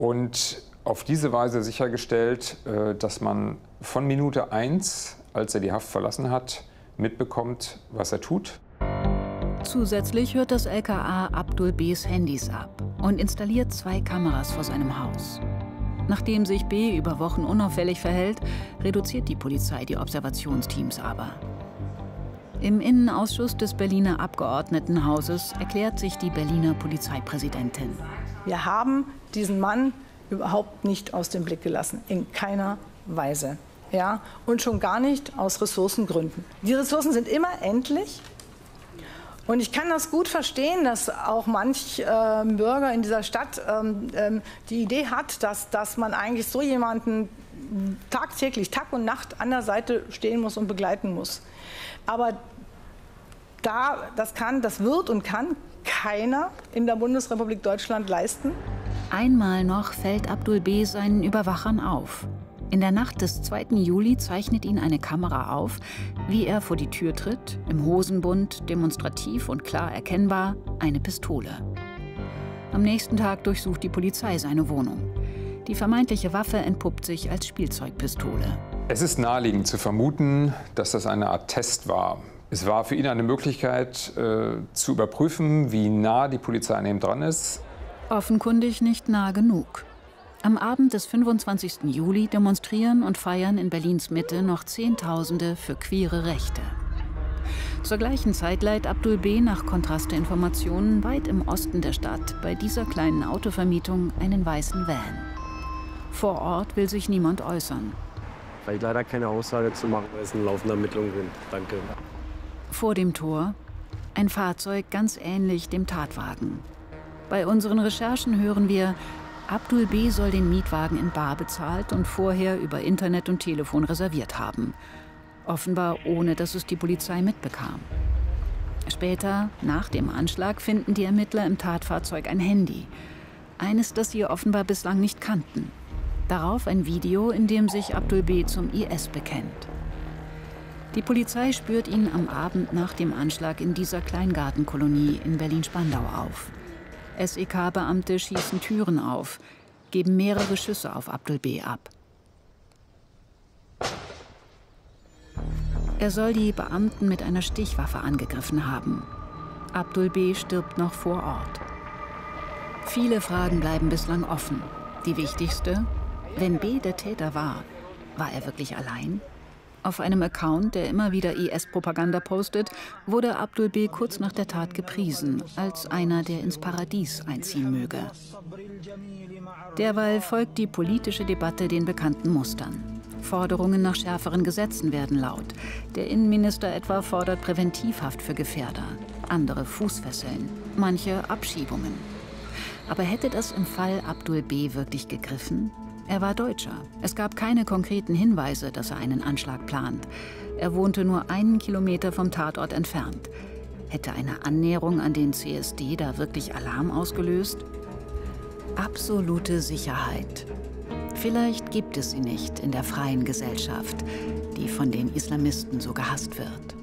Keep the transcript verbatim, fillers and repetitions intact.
Und auf diese Weise sichergestellt, dass man von Minute eins, als er die Haft verlassen hat, mitbekommt, was er tut. Zusätzlich hört das L K A Abdul B.s Handys ab und installiert zwei Kameras vor seinem Haus. Nachdem sich B. über Wochen unauffällig verhält, reduziert die Polizei die Observationsteams aber. Im Innenausschuss des Berliner Abgeordnetenhauses erklärt sich die Berliner Polizeipräsidentin. Wir haben diesen Mann überhaupt nicht aus dem Blick gelassen, in keiner Weise. Ja? Und schon gar nicht aus Ressourcengründen. Die Ressourcen sind immer endlich. Und ich kann das gut verstehen, dass auch manch äh, Bürger in dieser Stadt ähm, ähm, die Idee hat, dass, dass man eigentlich so jemanden tagtäglich, Tag und Nacht an der Seite stehen muss und begleiten muss. Aber da, das kann, das wird und kann keiner in der Bundesrepublik Deutschland leisten. Einmal noch fällt Abdul B. seinen Überwachern auf. In der Nacht des zweiten Juli zeichnet ihn eine Kamera auf, wie er vor die Tür tritt, im Hosenbund, demonstrativ und klar erkennbar, eine Pistole. Am nächsten Tag durchsucht die Polizei seine Wohnung. Die vermeintliche Waffe entpuppt sich als Spielzeugpistole. Es ist naheliegend zu vermuten, dass das eine Art Test war. Es war für ihn eine Möglichkeit, äh, zu überprüfen, wie nah die Polizei an ihm dran ist. Offenkundig nicht nah genug. Am Abend des fünfundzwanzigsten Juli demonstrieren und feiern in Berlins Mitte noch Zehntausende für queere Rechte. Zur gleichen Zeit leiht Abdul B. nach Kontraste-Informationen weit im Osten der Stadt bei dieser kleinen Autovermietung einen weißen Van. Vor Ort will sich niemand äußern. Weil ich leider keine Aussage zu machen, weil es eine laufende Ermittlung sind. Danke. Vor dem Tor ein Fahrzeug ganz ähnlich dem Tatwagen. Bei unseren Recherchen hören wir, Abdul B. soll den Mietwagen in bar bezahlt und vorher über Internet und Telefon reserviert haben. Offenbar ohne, dass es die Polizei mitbekam. Später, nach dem Anschlag, finden die Ermittler im Tatfahrzeug ein Handy. Eines, das sie offenbar bislang nicht kannten. Darauf ein Video, in dem sich Abdul B. zum I S bekennt. Die Polizei spürt ihn am Abend nach dem Anschlag in dieser Kleingartenkolonie in Berlin-Spandau auf. S E K-Beamte schießen Türen auf, geben mehrere Schüsse auf Abdul B. ab. Er soll die Beamten mit einer Stichwaffe angegriffen haben. Abdul B. stirbt noch vor Ort. Viele Fragen bleiben bislang offen. Die wichtigste: Wenn B. der Täter war, war er wirklich allein? Auf einem Account, der immer wieder I S-Propaganda postet, wurde Abdul B. kurz nach der Tat gepriesen, als einer, der ins Paradies einziehen möge. Derweil folgt die politische Debatte den bekannten Mustern. Forderungen nach schärferen Gesetzen werden laut. Der Innenminister etwa fordert Präventivhaft für Gefährder, andere Fußfesseln, manche Abschiebungen. Aber hätte das im Fall Abdul B. wirklich gegriffen? Er war Deutscher. Es gab keine konkreten Hinweise, dass er einen Anschlag plant. Er wohnte nur einen Kilometer vom Tatort entfernt. Hätte eine Annäherung an den C S D da wirklich Alarm ausgelöst? Absolute Sicherheit. Vielleicht gibt es sie nicht in der freien Gesellschaft, die von den Islamisten so gehasst wird.